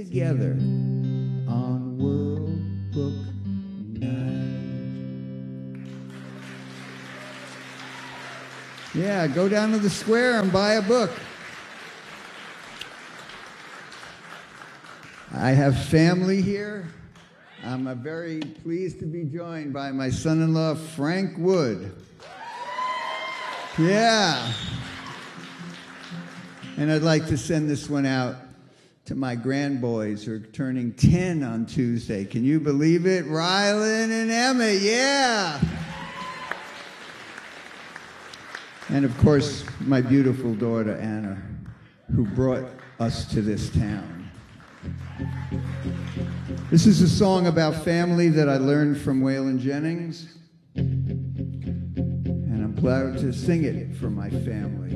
together on World Book Night. Yeah, go down to the square and buy a book. I have family here. I'm very pleased to be joined by my son-in-law, Frank Wood. Yeah. And I'd like to send this one out to my grandboys who are turning 10 on Tuesday. Can you believe it? Rylan and Emmett, yeah. And of course, my beautiful daughter, Anna, who brought us to this town. This is a song about family that I learned from Waylon Jennings. And I'm proud to sing it for my family.